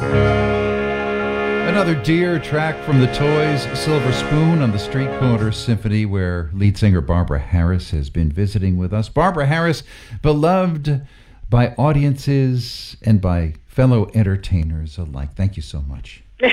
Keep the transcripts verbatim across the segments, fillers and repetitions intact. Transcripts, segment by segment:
Another dear track from the Toys, Silver Spoon on the Street Corner Symphony, where lead singer Barbara Harris has been visiting with us. Barbara Harris, beloved by audiences and by fellow entertainers alike. Thank you so much. uh,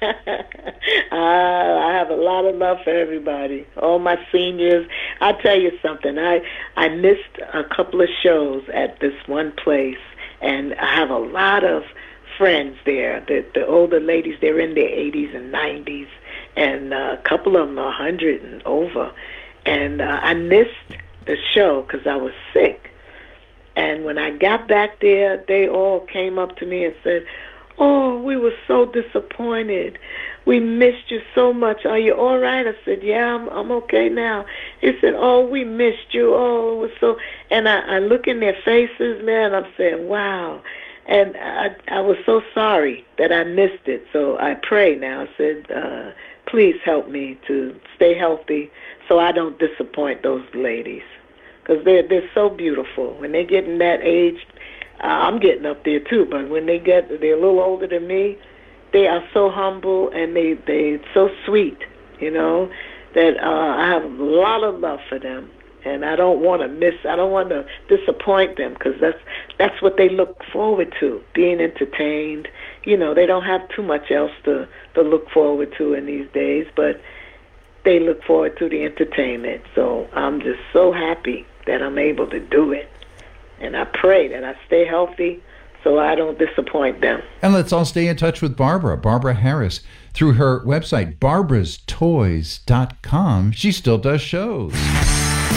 I have a lot of love for everybody, all my seniors. I'll tell you something. I, I missed a couple of shows at this one place, and I have a lot of friends there. The, the older ladies, they're in their eighties and nineties, and uh, a couple of them are one hundred and over. And uh, I missed the show because I was sick. And when I got back there, they all came up to me and said, "Oh, we were so disappointed. We missed you so much. Are you all right?" I said, "Yeah, I'm, I'm okay now." He said, "Oh, we missed you. Oh, it was so..." And I, I look in their faces, man, I'm saying, wow. And I, I was so sorry that I missed it. So I pray now. I said, uh, please help me to stay healthy so I don't disappoint those ladies. Because they're, they're so beautiful. When they get in that age, uh, I'm getting up there too, but when they get, they're a little older than me, they are so humble and they, they're so sweet, you know, that uh, I have a lot of love for them. And I don't want to miss, I don't want to disappoint them, because that's, that's what they look forward to, being entertained. You know, they don't have too much else to, to look forward to in these days, but they look forward to the entertainment. So I'm just so happy that I'm able to do it. And I pray that I stay healthy so I don't disappoint them. And let's all stay in touch with Barbara, Barbara Harris, through her website, barbaras toys dot com. She still does shows.